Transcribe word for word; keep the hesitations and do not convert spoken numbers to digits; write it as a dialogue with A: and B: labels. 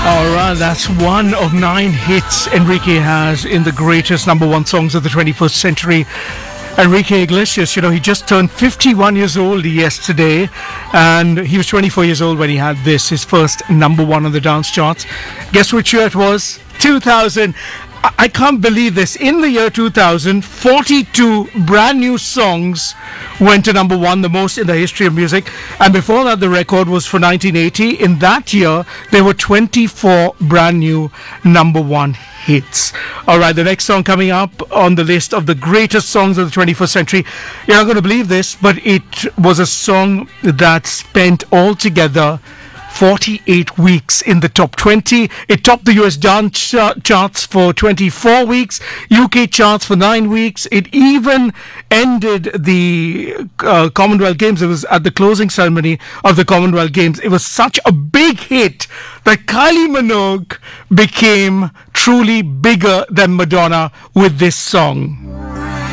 A: Alright, that's one of nine hits Enrique has in the greatest number one songs of the twenty-first century. Enrique Iglesias, you know, he just turned fifty-one years old yesterday, and he was twenty-four years old when he had this, his first number one on the dance charts. Guess which year it was? two thousand. I, I can't believe this. In the year two thousand, forty-two brand new songs went to number one, the most in the history of music. And before that, the record was for nineteen eighty. In that year, there were twenty-four brand new number one hits. All right, the next song coming up on the list of the greatest songs of the twenty-first century. You're not going to believe this, but it was a song that spent altogether forty-eight weeks in the top twenty. It topped the U S dance ch- charts for twenty-four weeks, U K charts for nine weeks. It even ended the uh, Commonwealth Games. It was at the closing ceremony of the Commonwealth Games. It was such a big hit that Kylie Minogue became truly bigger than Madonna with this song.